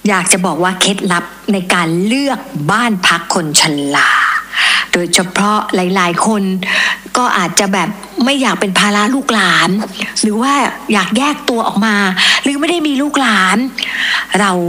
อยากจะบอกว่าเคล็ดลับในการเลือกบ้านพักคนชราโดยเฉพาะหลายๆคนก็อาจจะแบบไม่อยากเป็นภาระลูกหลานหรือว่าอยากแยกตัวออกมาหรือไม่ได้มีลูกหลานเรา